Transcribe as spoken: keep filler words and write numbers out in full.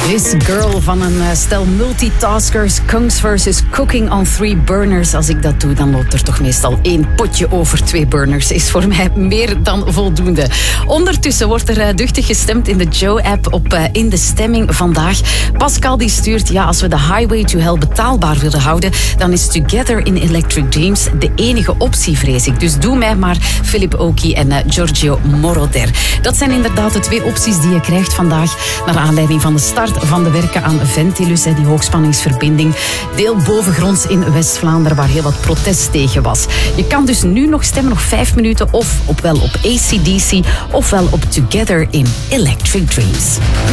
This Girl van een stel multitaskers, Kungs versus Cooking on Three Burners. Als ik dat doe, dan loopt er toch meestal één potje over. Twee burners is voor mij meer dan voldoende. Ondertussen wordt er duchtig gestemd in de Joe-app op uh, In de Stemming vandaag. Pascal die stuurt, ja, als we de Highway to Hell betaalbaar willen houden, dan is Together in Electric Dreams de enige optie, vrees ik. Dus doe mij maar Philip Oki en uh, Giorgio Moroder. Dat zijn inderdaad de twee opties die je krijgt vandaag, naar aanleiding van de start van de werken aan Ventilus, die hoogspanningsverbinding, deel bovengronds in West-Vlaanderen, waar heel wat protest tegen was. Je kan dus nu nog stemmen, nog vijf minuten, of ofwel op A C D C, ofwel op Together in Electric Dreams.